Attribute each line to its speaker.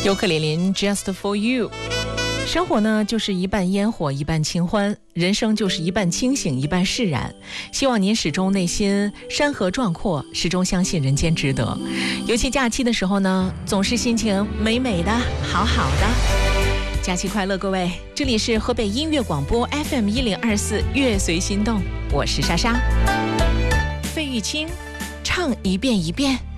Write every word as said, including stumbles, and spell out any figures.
Speaker 1: 尤克里里 Just for you。 生活呢就是一半烟火一半清欢，人生就是一半清醒一半释然。希望您始终内心山河壮阔，始终相信人间值得。尤其假期的时候呢，总是心情美美的好好的。假期快乐各位，这里是河北音乐广播 F M 一零二四乐随心动，我是莎莎。费玉清，唱一遍一遍。